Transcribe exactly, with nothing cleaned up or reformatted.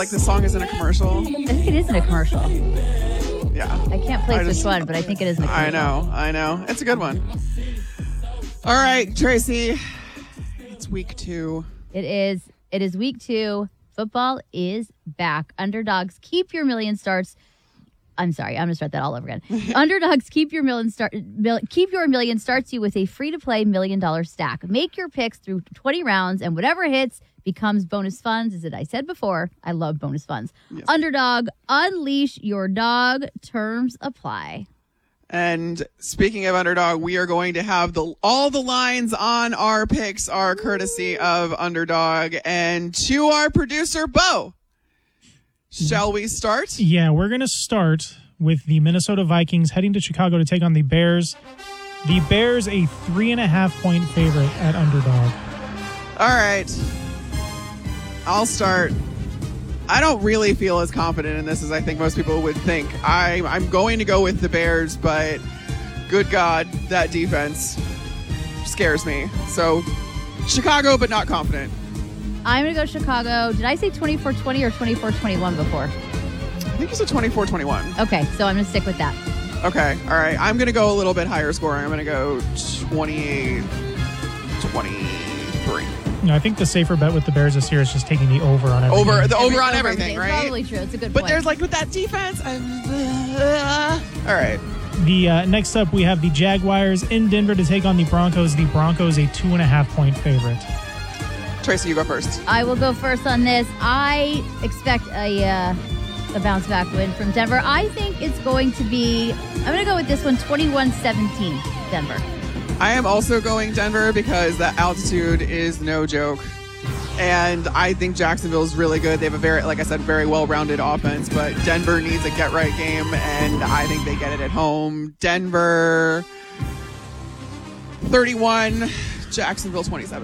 Like the song is in a commercial. I think it is in a commercial. Yeah. I can't place I just- which one, but I think it is in a I commercial. know. I know. It's a good one. All right, Tracy. It's week two. It is. It is week two. Football is back. Underdogs, keep your million starts. I'm sorry, I'm going to start that all over again. Underdogs, keep your million start. Mil, keep your million starts you with a free-to-play million-dollar stack. Make your picks through twenty rounds, and whatever hits becomes bonus funds. As I said before, I love bonus funds. Yes. Underdog, unleash your dog. Terms apply. And speaking of Underdog, we are going to have the all the lines on our picks are courtesy of Underdog. And to our producer, Bo, shall we start? Yeah, we're going to start with the Minnesota Vikings heading to Chicago to take on the Bears. The Bears, a three and a half point favorite at Underdog. All right. I'll start. I don't really feel as confident in this as I think most people would think. I, I'm going to go with the Bears, but good God, that defense scares me. So Chicago, but not confident. I'm going to go Chicago. Did I say twenty-four twenty or twenty-four twenty-one before? I think you said twenty-four twenty-one. Okay, so I'm going to stick with that. Okay, all right. I'm going to go a little bit higher scoring. I'm going to go twenty-eight twenty-three. No, I think the safer bet with the Bears this year is just taking the over on everything. Over the Every- over on over everything, It's right? probably true. It's a good But point. there's like with that defense. I'm, uh, all right. The uh, next up, we have the Jaguars in Denver to take on the Broncos. The Broncos, a two and a half point favorite. Tracy, you go first. I will go first on this. I expect a uh, a bounce back win from Denver. I think it's going to be, I'm going to go with this one, twenty-one seventeen Denver. I am also going Denver because that altitude is no joke. And I think Jacksonville's really good. They have a very, like I said, very well-rounded offense, but Denver needs a get-right game, and I think they get it at home. Denver thirty-one, Jacksonville twenty-seven.